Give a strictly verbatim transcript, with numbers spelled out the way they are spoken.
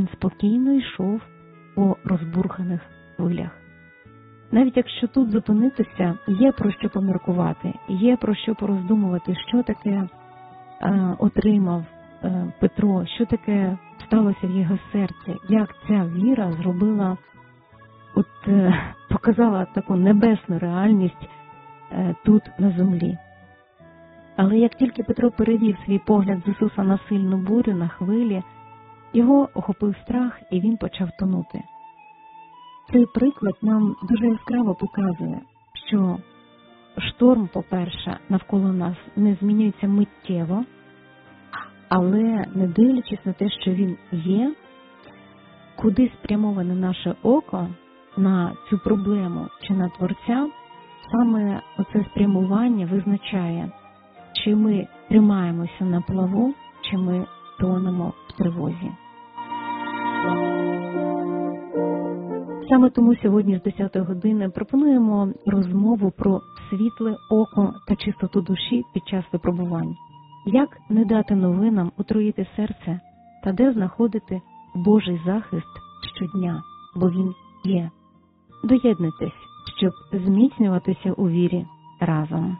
він спокійно йшов по розбурханих хвилях. Навіть якщо тут зупинитися, є про що поміркувати, є про що пороздумувати, що таке е, отримав е, Петро, що таке сталося в його серці, як ця віра зробила, от е, показала таку небесну реальність е, тут на землі. Але як тільки Петро перевів свій погляд з Ісуса на сильну бурю, на хвилі, його охопив страх, і він почав тонути. Цей приклад нам дуже яскраво показує, що шторм, по-перше, навколо нас не змінюється миттєво, але не дивлячись на те, що він є, куди спрямоване наше око на цю проблему чи на Творця, саме оце спрямування визначає, чи ми тримаємося на плаву, чи ми тонемо в тривозі. Саме тому сьогодні з десятої години пропонуємо розмову про світле око та чистоту душі під час випробувань. Як не дати новинам отруїти серце та де знаходити Божий захист щодня, бо він є. Доєднуйтесь, щоб зміцнюватися у вірі разом.